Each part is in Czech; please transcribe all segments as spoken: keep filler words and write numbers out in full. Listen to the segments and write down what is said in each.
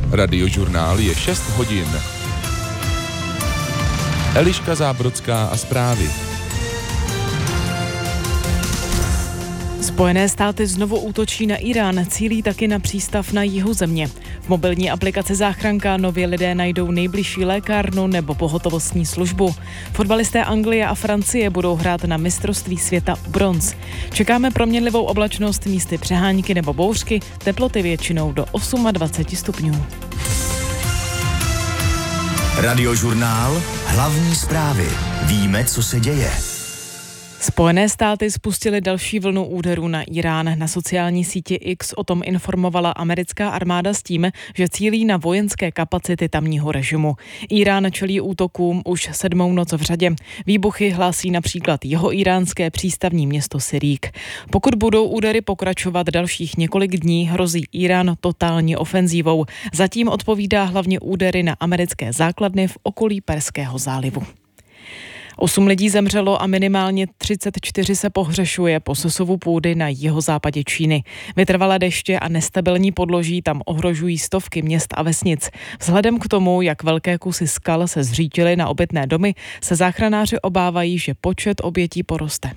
Radiožurnál je šest hodin. Eliška Zábrodská a zprávy. Spojené státy znovu útočí na Irán, cílí taky na přístav na jihu země. V mobilní aplikaci Záchranka nově lidé najdou nejbližší lékárnu nebo pohotovostní službu. Fotbalisté Anglie a Francie budou hrát na mistrovství světa bronz. Čekáme proměnlivou oblačnost, místy přehánky nebo bouřky, teploty většinou do dvacet osm stupňů. Radiožurnál, hlavní zprávy. Víme, co se děje. Spojené státy spustily další vlnu úderů na Irán. Na sociální síti X o tom informovala americká armáda s tím, že cílí na vojenské kapacity tamního režimu. Irán čelí útokům už sedmou noc v řadě. Výbuchy hlásí například jihoíránské přístavní město Sirík. Pokud budou údery pokračovat dalších několik dní, hrozí Irán totální ofenzívou. Zatím odpovídá hlavně údery na americké základny v okolí Perského zálivu. Osm lidí zemřelo a minimálně třicet čtyři se pohřešuje po sesuvu půdy na jihozápadě Číny. Vytrvalé deště a nestabilní podloží tam ohrožují stovky měst a vesnic. Vzhledem k tomu, jak velké kusy skal se zřítily na obytné domy, se záchranáři obávají, že počet obětí poroste.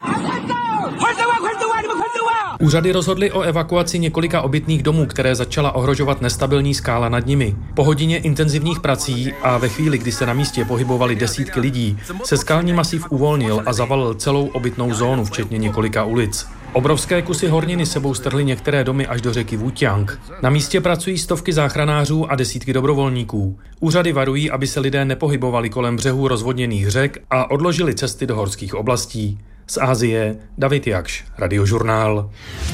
Úřady rozhodly o evakuaci několika obytných domů, které začala ohrožovat nestabilní skála nad nimi. Po hodině intenzivních prací a ve chvíli, kdy se na místě pohybovaly desítky lidí, se skalní masív uvolnil a zavalil celou obytnou zónu, včetně několika ulic. Obrovské kusy horniny sebou strhly některé domy až do řeky Wujiang. Na místě pracují stovky záchranářů a desítky dobrovolníků. Úřady varují, aby se lidé nepohybovali kolem břehů rozvodněných řek a odložili cesty do horských oblastí. Z Asie David Jakš, Radiožurnál.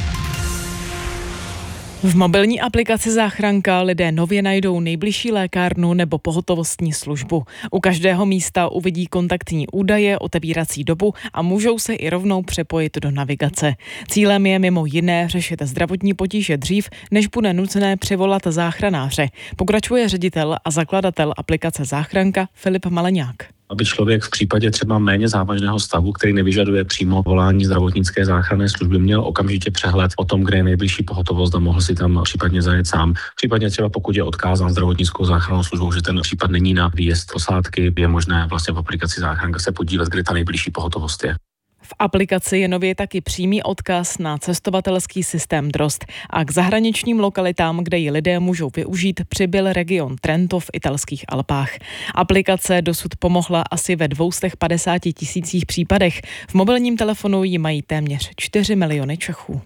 V mobilní aplikaci Záchranka lidé nově najdou nejbližší lékárnu nebo pohotovostní službu. U každého místa uvidí kontaktní údaje, otevírací dobu a můžou se i rovnou přepojit do navigace. Cílem je mimo jiné řešit zdravotní potíže dřív, než bude nutné přivolat záchranáře. Pokračuje ředitel a zakladatel aplikace Záchranka Filip Maleňák. Aby člověk v případě třeba méně závažného stavu, který nevyžaduje přímo volání zdravotnické záchranné služby, měl okamžitě přehled o tom, kde je nejbližší pohotovost a mohl si tam případně zajet sám. Případně třeba pokud je odkázán zdravotnickou záchrannou službou, že ten případ není na výjezd posádky, je možné vlastně v aplikaci Záchranka se podívat, kde ta nejbližší pohotovost je. V aplikaci je nově taky přímý odkaz na cestovatelský systém Drozd a k zahraničním lokalitám, kde ji lidé můžou využít, přibyl region Trento v italských Alpách. Aplikace dosud pomohla asi ve dvě stě padesát tisících případech. V mobilním telefonu ji mají téměř čtyři miliony Čechů.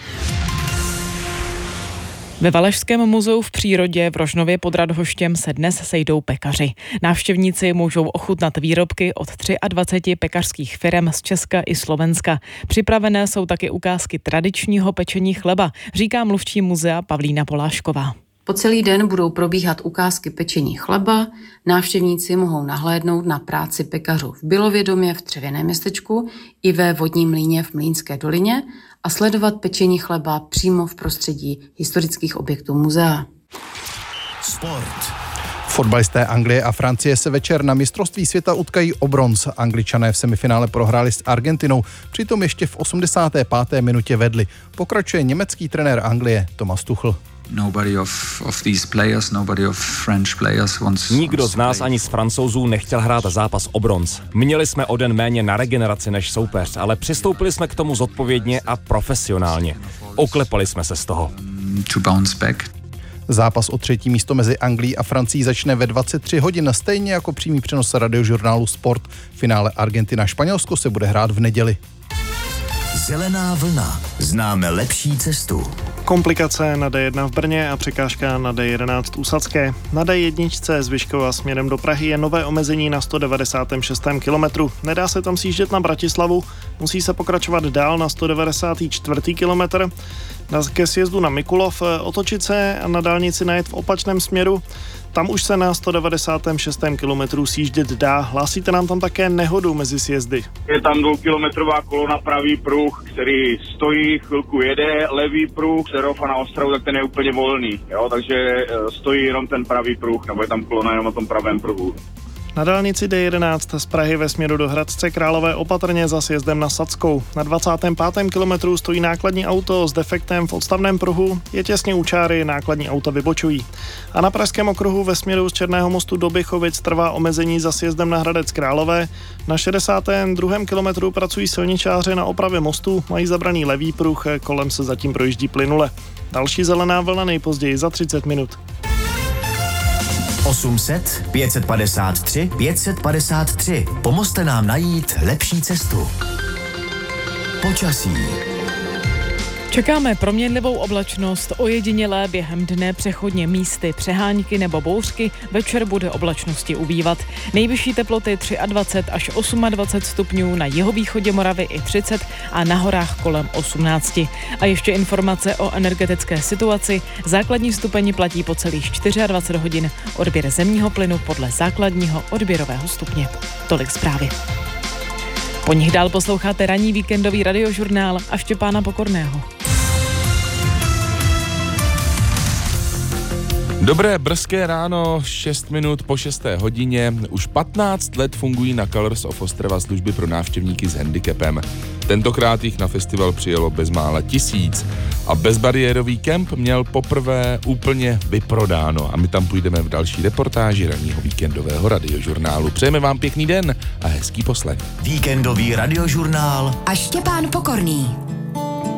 Ve Valašském muzeu v přírodě v Rožnově pod Radhoštěm se dnes sejdou pekaři. Návštěvníci můžou ochutnat výrobky od dvaceti třech pekařských firem z Česka i Slovenska. Připravené jsou taky ukázky tradičního pečení chleba, říká mluvčí muzea Pavlína Polášková. Po celý den budou probíhat ukázky pečení chleba, návštěvníci mohou nahlédnout na práci pekařů v Bilovědomě v Dřevěném městečku i ve Vodním mlýně v Mlýnské dolině a sledovat pečení chleba přímo v prostředí historických objektů muzea. Sport. Fotbalisté Anglie a Francie se večer na mistrovství světa utkají o bronz. Angličané v semifinále prohráli s Argentinou, přitom ještě v osmdesáté páté minutě vedli. Pokračuje německý trenér Anglie Thomas Tuchel. Nobody of, of these players, nobody of French players wants, Nikdo z nás ani z Francouzů nechtěl hrát zápas o bronz. Měli jsme o den méně na regeneraci než soupeř, ale přistoupili jsme k tomu zodpovědně a profesionálně. Oklepali jsme se z toho. To bounce back. Zápas o třetí místo mezi Anglií a Francií začne ve dvacet tři hodin, stejně jako přímý přenos radiožurnálu Sport. Finále Argentina-Španělsko se bude hrát v neděli. Zelená vlna. Známe lepší cestu. Komplikace na D jedna v Brně a překážka na D jedenáct u Sadské. Na D jedna z Vyškova směrem do Prahy je nové omezení na sto devadesátém šestém kilometru. Nedá se tam sjíždět na Bratislavu, musí se pokračovat dál na sto devadesátý čtvrtý kilometr. Ke sjezdu na Mikulov otočit se a na dálnici najet v opačném směru. Tam už se na sto devadesátém šestém kilometru sjíždět dá. Hlásíte nám tam také nehodu mezi sjezdy. Je tam dvoukilometrová kolona, pravý pruh, který stojí, chvilku jede, levý pruh, Přerov a na Ostravu, tak ten je úplně volný, jo? Takže stojí jenom ten pravý pruh, nebo je tam kolona jenom na tom pravém pruhu. Na dálnici D jedenáct z Prahy ve směru do Hradce Králové opatrně za sjezdem na Sadskou. Na dvacátém pátém kilometru stojí nákladní auto s defektem v odstavném pruhu, je těsně u čáry, nákladní auta vybočují. A na Pražském okruhu ve směru z Černého Mostu do Bychovic trvá omezení za sjezdem na Hradec Králové. Na šedesátém druhém kilometru pracují silničáři na opravě mostu, mají zabraný levý pruh, kolem se zatím projíždí plynule. Další zelená vlna nejpozději za třicet minut. osm set, pět set padesát tři, pět set padesát tři. Pomozte nám najít lepší cestu. Počasí. Čekáme proměnlivou oblačnost, ojedinělé během dne přechodně místy přehánky nebo bouřky, večer bude oblačnosti ubývat. Nejvyšší teploty dvacet tři až dvacet osm stupňů, na jihovýchodě Moravy i třicet a na horách kolem osmnáct. A ještě informace o energetické situaci. Základní stupeň platí po celých dvacet čtyři hodin, odběr zemního plynu podle základního odběrového stupně. Tolik zprávy. Po nich dál posloucháte ranní víkendový radiožurnál a Štěpána Pokorného. Dobré brzké ráno, šest minut po šesté hodině. Už patnáct let fungují na Colors of Ostrava služby pro návštěvníky s handicapem. Tentokrát jich na festival přijelo bezmála tisíc a bezbariérový kemp měl poprvé úplně vyprodáno a my tam půjdeme v další reportáži ranního víkendového radiožurnálu. Přejeme vám pěkný den a hezký poslech. Víkendový radiožurnál a Štěpán Pokorný.